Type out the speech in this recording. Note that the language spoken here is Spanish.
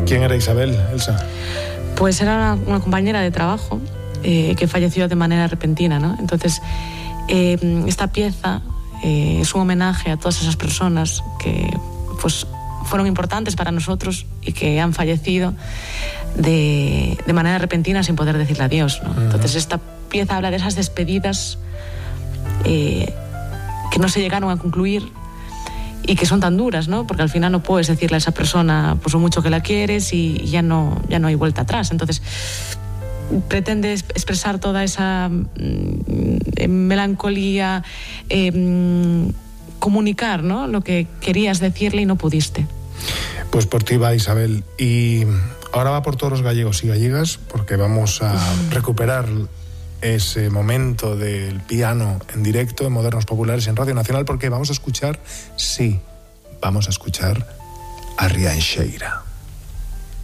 ¿Quién era Isabel, Elsa? Pues era una compañera de trabajo que falleció de manera repentina, ¿no? Entonces, esta pieza es un homenaje a todas esas personas que pues fueron importantes para nosotros y que han fallecido de manera repentina sin poder decirle adiós, ¿no? Entonces esta pieza habla de esas despedidas que no se llegaron a concluir y que son tan duras, ¿no? Porque al final no puedes decirle a esa persona pues lo mucho que la quieres y ya no hay vuelta atrás. Entonces pretende expresar toda esa melancolía, comunicar, ¿no?, lo que querías decirle y no pudiste. Pues por ti va, Isabel. Y ahora va por todos los gallegos y gallegas, porque vamos a recuperar ese momento del piano en directo en Modernos Populares en Radio Nacional, porque vamos a escuchar a Rianxeira.